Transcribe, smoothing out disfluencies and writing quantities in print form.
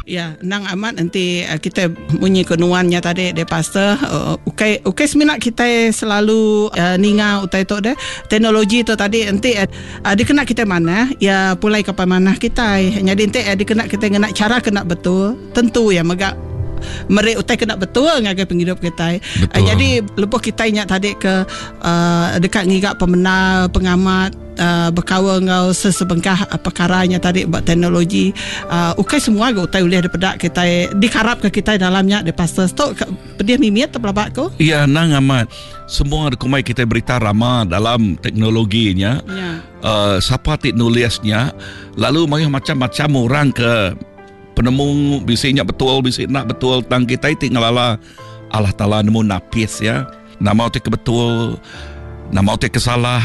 Ya, nang amat nanti kita bunyi kenuannya tadi de pastor ukai seminat kita selalu ninga utai tu de teknologi tu tadi nanti dikena kita mana ya pulai kapan mana kita jadi nanti dikena kita cara kena betul tentu ya megak mereka utai kena betul ngagai penghidup kita. Jadi lepas kita ingat tadi ke dekat ngigak pemenang pengamat berkawa ngau sesebengkah perkaranya tadi buat teknologi ukai semua ke utai boleh daripada kita dikarap ke kita dalamnya de pastor stok dia mimiat terpelabak ko. Iya nang amat semua kumai kita berita ramah dalam teknologinya. Siapa nulisnya lalu macam-macam orang ke penemu bisanya betul, bisik nak betul tang kita tinggal Allah Ta'ala nemu napis ya. Nama otak betul, nama otak kesalah.